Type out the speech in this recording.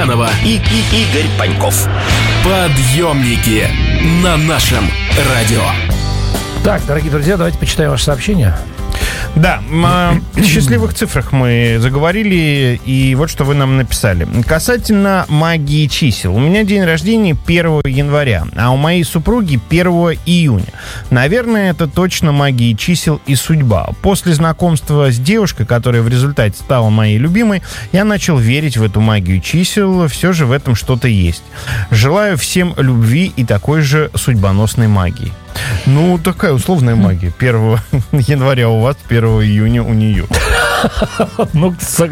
и Игорь Паньков. Подъемники на нашем радио. Так, дорогие друзья, давайте почитаем ваше сообщение. Да, о счастливых цифрах мы заговорили, и вот что вы нам написали. Касательно магии чисел. У меня день рождения 1 января, а у моей супруги 1 июня. Наверное, это точно магия чисел и судьба. После знакомства с девушкой, которая в результате стала моей любимой, я начал верить в эту магию чисел. Все же в этом что-то есть. Желаю всем любви и такой же судьбоносной магии. Ну, такая условная магия. 1 января у вас, 1 июня у нее. Ну,